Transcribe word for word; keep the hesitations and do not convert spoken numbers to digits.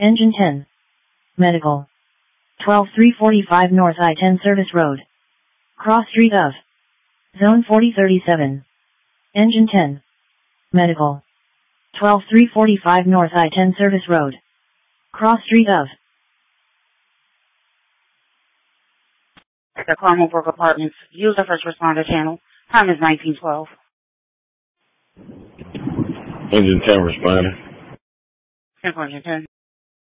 Engine ten. Medical. twelve three forty-five North I ten Service Road. Cross Street of. Zone forty thirty-seven. Engine ten. Medical. twelve three forty-five North I ten Service Road. Cross Street of. The Carmel Brook Apartments. Use the first responder channel. Time is nineteen twelve. Engine ten responding. Engine ten.